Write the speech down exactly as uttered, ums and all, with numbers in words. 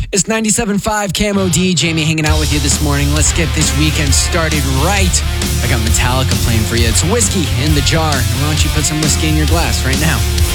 It's ninety-seven point five Camo D. Jamie hanging out with you this morning. Let's get this weekend started right. I got Metallica playing for you. It's Whiskey in the Jar. Why don't you put some whiskey in your glass right now?